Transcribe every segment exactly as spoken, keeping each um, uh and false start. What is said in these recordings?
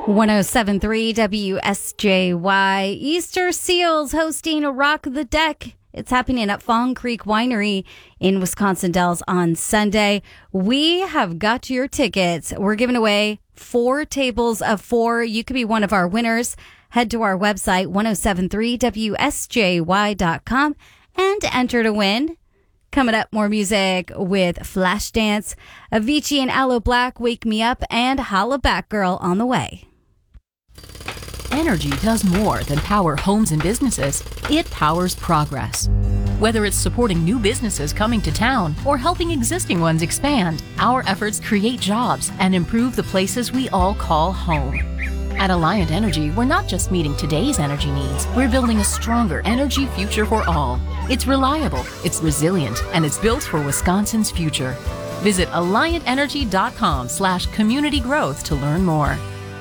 one oh seven point three W S J Y. Easter Seals hosting Rock the Deck. It's happening at Fawn Creek Winery in Wisconsin Dells on Sunday. We have got your tickets. We're giving away four tables of four. You could be one of our winners. Head to our website, ten seventy-three W S J Y dot com, and enter to win. Coming up, more music with Flashdance, Avicii and Aloe Black, Wake Me Up, and Holla Back Girl on the way. Energy does more than power homes and businesses. It powers progress. Whether it's supporting new businesses coming to town or helping existing ones expand, our efforts create jobs and improve the places we all call home. At Alliant Energy, we're not just meeting today's energy needs, we're building a stronger energy future for all. It's reliable, it's resilient, and it's built for Wisconsin's future. Visit alliant energy dot com slash community growth to learn more.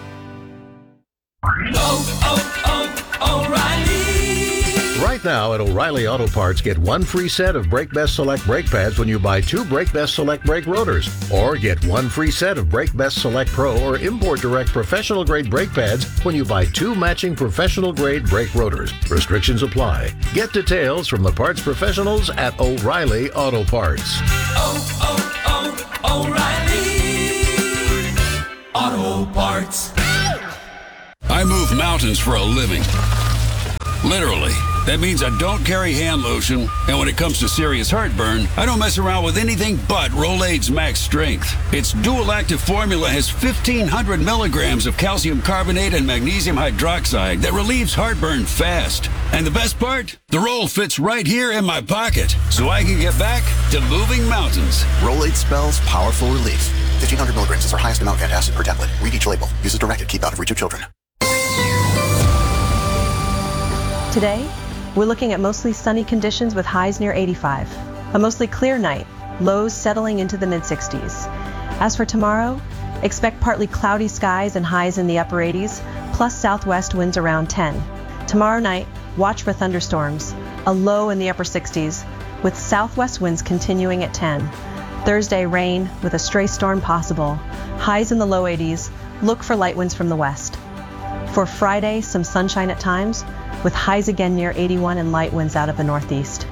Oh, oh, oh, O'Reilly! Right now at O'Reilly Auto Parts, get one free set of Brake Best Select brake pads when you buy two Brake Best Select brake rotors. Or get one free set of Brake Best Select Pro or Import Direct professional grade brake pads when you buy two matching professional grade brake rotors. Restrictions apply. Get details from the parts professionals at O'Reilly Auto Parts. Oh, oh, oh, O'Reilly! Auto Parts. I move mountains for a living. Literally. That means I don't carry hand lotion, and when it comes to serious heartburn, I don't mess around with anything but Rolaids Max Strength. Its dual-active formula has fifteen hundred milligrams of calcium carbonate and magnesium hydroxide that relieves heartburn fast. And the best part? The roll fits right here in my pocket, so I can get back to moving mountains. Rolaids spells powerful relief. fifteen hundred milligrams is our highest amount of antacid per tablet. Read each label. Use as directed. Keep out of reach of children. Today, we're looking at mostly sunny conditions with highs near eighty-five. A mostly clear night, lows settling into the mid sixties. As for tomorrow, expect partly cloudy skies and highs in the upper eighties, plus southwest winds around ten. Tomorrow night, watch for thunderstorms, a low in the upper sixties, with southwest winds continuing at ten. Thursday, rain with a stray storm possible, highs in the low eighties, look for light winds from the west. For Friday, some sunshine at times, with highs again near eighty-one and light winds out of the northeast.